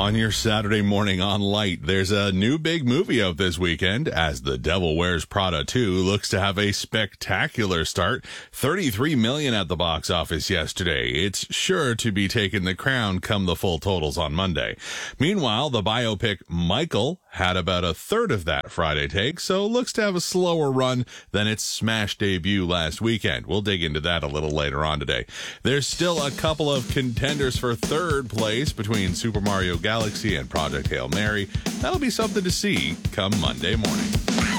On your Saturday morning on Light, there's a new big movie out this weekend as The Devil Wears Prada 2 looks to have a spectacular start. $33 million at the box office yesterday. It's sure to be taking the crown come the full totals on Monday. Meanwhile, the biopic Michael had about a third of that Friday take, so looks to have a slower run than its smash debut last weekend. We'll dig into that a little later on today. There's still a couple of contenders for third place between Super Mario Galaxy and Project Hail Mary. That'll be something to see come Monday morning.